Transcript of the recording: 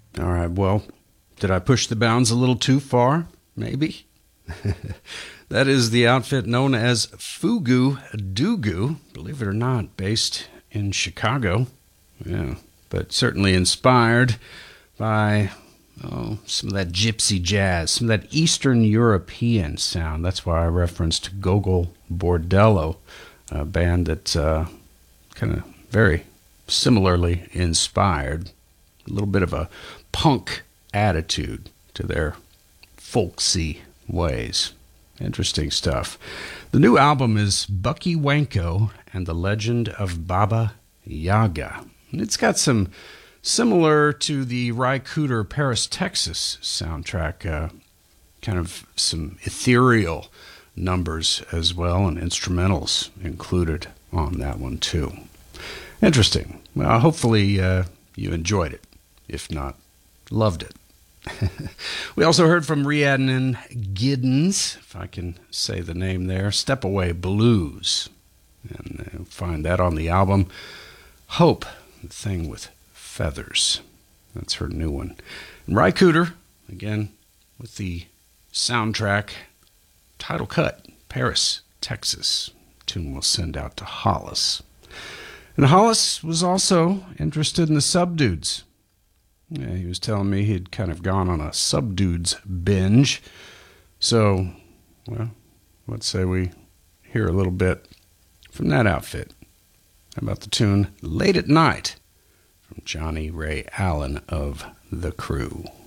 All right, well, did I push the bounds a little too far? Maybe. That is the outfit known as Fugu Dugu, believe it or not, based in Chicago. Yeah, but certainly inspired by some of that gypsy jazz, some of that Eastern European sound. That's why I referenced Gogol Bordello, a band that's kind of very similarly inspired. A little bit of a punk attitude to their folksy ways. Interesting stuff. The new album is Bucky Wanko and the Legend of Baba Yaga. And it's got some similar to the Ry Cooder Paris, Texas soundtrack, kind of some ethereal numbers as well, and instrumentals included on that one too. Interesting. Well, hopefully you enjoyed it. If not, loved it. We also heard from Rhiannon Giddens, if I can say the name there, Step Away Blues. And you'll find that on the album Hope, the Thing with Feathers. That's her new one. And Ry Cooder, again, with the soundtrack title cut, Paris, Texas. Tune we'll send out to Hollis. And Hollis was also interested in the Subdudes. Yeah, he was telling me he'd kind of gone on a Subdudes binge. So, well, let's say we hear a little bit from that outfit. How about the tune Late at Night from Johnny Ray Allen of The Crew?